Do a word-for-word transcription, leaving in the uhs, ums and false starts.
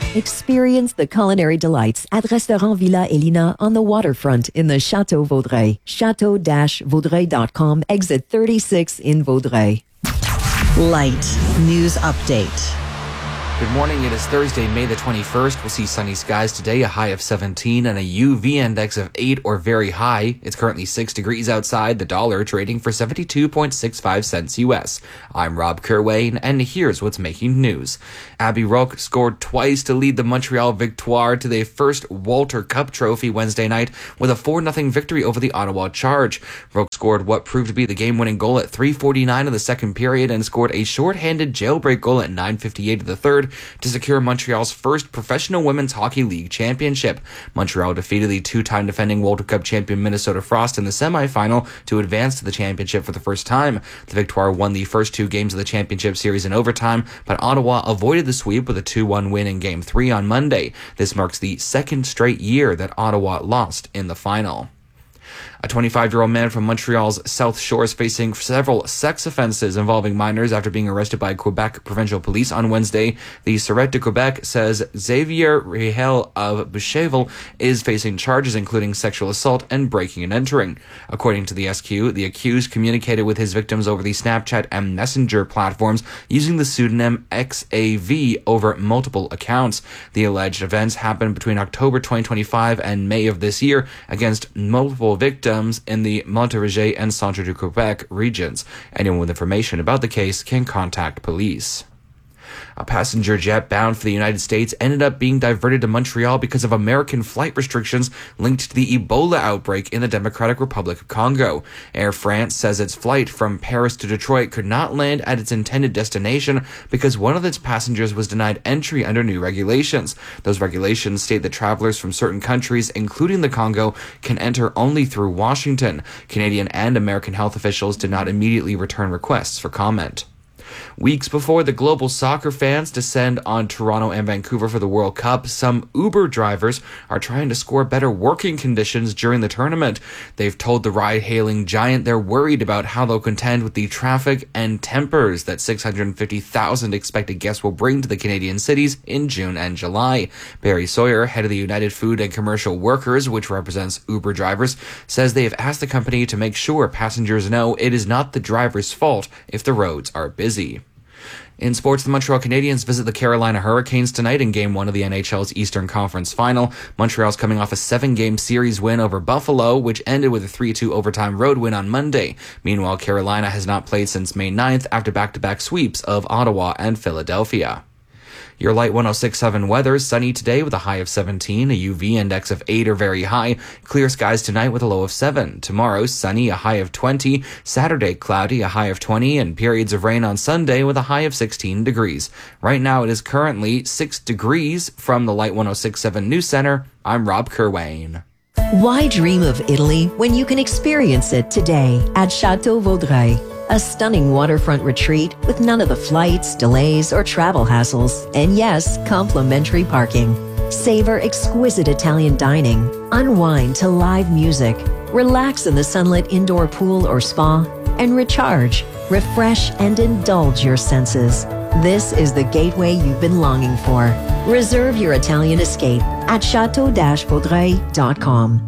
Experience the culinary delights at Restaurant Villa Elina on the waterfront in the Château Vaudreuil. chateau dash vaudreuil dot com, exit thirty-six in Vaudreuil. Light News Update. Good morning. It is Thursday, May the twenty-first. We'll see sunny skies today, a high of seventeen and a U V index of eight or very high. It's currently six degrees outside. The dollar trading for seventy-two point six five cents U S. I'm Rob Kerwayne, and here's what's making news. Abby Roque scored twice to lead the Montreal Victoire to their first Walter Cup trophy Wednesday night with a four nothing victory over the Ottawa Charge. Roque scored what proved to be the game-winning goal at three forty-nine of the second period and scored a short-handed jailbreak goal at nine fifty-eight of the third to secure Montreal's first professional women's hockey league championship. Montreal defeated the two-time defending Walter Cup champion Minnesota Frost in the semifinal to advance to the championship for the first time. The Victoire won the first two games of the championship series in overtime, but Ottawa avoided the sweep with a two one win in Game three on Monday. This marks the second straight year that Ottawa lost in the final. A twenty-five-year-old man from Montreal's South Shore is facing several sex offenses involving minors after being arrested by Quebec provincial police on Wednesday. The Surete de Quebec says Xavier Rihel of Boucherville is facing charges including sexual assault and breaking and entering. According to the S Q, the accused communicated with his victims over the Snapchat and Messenger platforms using the pseudonym X A V over multiple accounts. The alleged events happened between October twenty twenty-five and May of this year against multiple victims in the Montérégie and Centre du Quebec regions. Anyone with information about the case can contact police. A passenger jet bound for the United States ended up being diverted to Montreal because of American flight restrictions linked to the Ebola outbreak in the Democratic Republic of Congo. Air France says its flight from Paris to Detroit could not land at its intended destination because one of its passengers was denied entry under new regulations. Those regulations state that travelers from certain countries, including the Congo, can enter only through Washington. Canadian and American health officials did not immediately return requests for comment. Weeks before the global soccer fans descend on Toronto and Vancouver for the World Cup, some Uber drivers are trying to score better working conditions during the tournament. They've told the ride-hailing giant they're worried about how they'll contend with the traffic and tempers that six hundred fifty thousand expected guests will bring to the Canadian cities in June and July. Barry Sawyer, head of the United Food and Commercial Workers, which represents Uber drivers, says they have asked the company to make sure passengers know it is not the driver's fault if the roads are busy. In sports, the Montreal Canadiens visit the Carolina Hurricanes tonight in Game one of the N H L's Eastern Conference Final. Montreal's coming off a seven-game series win over Buffalo, which ended with a three two overtime road win on Monday. Meanwhile, Carolina has not played since May ninth after back-to-back sweeps of Ottawa and Philadelphia. Your Light one oh six point seven weather, sunny today with a high of seventeen, a U V index of eight or very high. Clear skies tonight with a low of seven. Tomorrow, sunny, a high of twenty. Saturday, cloudy, a high of twenty, and periods of rain on Sunday with a high of sixteen degrees. Right now, it is currently six degrees. From the Light one oh six point seven News Center, I'm Rob Kerwayne. Why dream of Italy when you can experience it today at Château Vaudreuil? A stunning waterfront retreat with none of the flights, delays, or travel hassles. And yes, complimentary parking. Savor exquisite Italian dining. Unwind to live music. Relax in the sunlit indoor pool or spa. And recharge, refresh, and indulge your senses. This is the gateway you've been longing for. Reserve your Italian escape at chateau dash vaudreuil dot com.